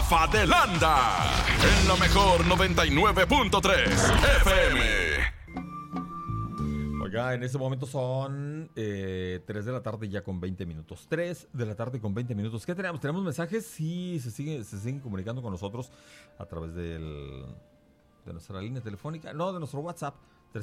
Rafa de Landa, en la mejor 99.3 FM. Oiga, en este momento son 3 de la tarde ya con 20 minutos. 3 de la tarde con 20 minutos. ¿Qué tenemos? ¿Tenemos mensajes? Sí, se siguen comunicando con nosotros a través de nuestra línea telefónica. No, de nuestro WhatsApp.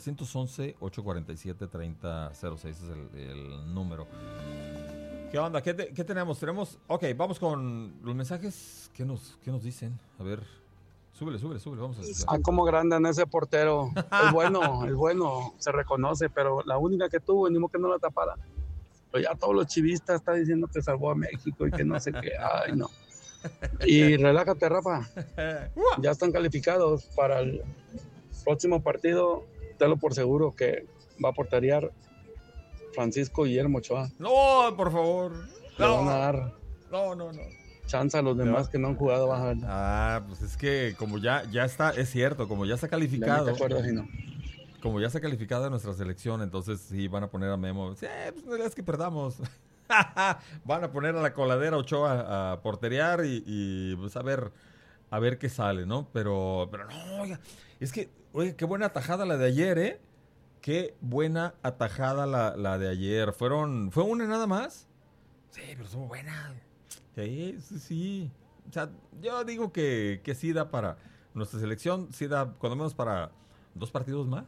311-847-3006 es el número. ¿Qué onda? ¿Qué tenemos? Ok, vamos con los mensajes. ¿Qué nos dicen? A ver, súbele, vamos a escuchar. Ah, cómo grandan ese portero. Es bueno, se reconoce, pero la única que tuvo, ni modo que no la tapara. Pero ya todos los chivistas están diciendo que salvó a México y que no sé qué. Ay, no. Y relájate, Rafa. Ya están calificados para el próximo partido. Tenlo por seguro que va a porterear Francisco Guillermo Ochoa. No, por favor. Le van a dar No. chance a los demás que no han jugado. Van a ver. Ah, pues es que como ya está, es cierto, como ya está calificado. ¿Te acuerdas si no? Como ya está calificada nuestra selección, entonces sí van a poner a Memo. Sí, pues no es que perdamos. Van a poner a la coladera Ochoa a porterear y pues a ver qué sale, ¿no? Pero no, oiga, es que, oiga, qué buena atajada la de ayer, ¿eh? Qué buena atajada la de ayer. ¿Fue una nada más? Sí, pero estuvo buena. Sí. O sea, yo digo que sí da para nuestra selección, sí da cuando menos para 2 partidos más.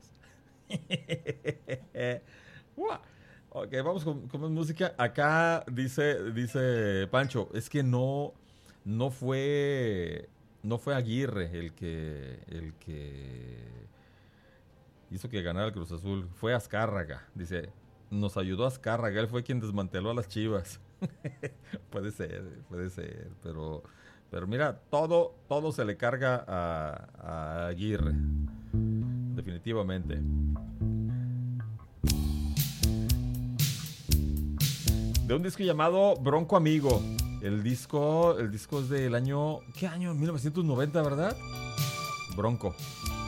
Ok, vamos con música. Acá dice Pancho, es que no fue Aguirre el que hizo que ganara el Cruz Azul, fue Azcárraga. Dice, nos ayudó Azcárraga, él fue quien desmanteló a las Chivas. Puede ser, pero mira, todo se le carga a Aguirre, definitivamente. De un disco llamado Bronco Amigo. El disco es del año... ¿Qué año? 1990, ¿verdad? Bronco.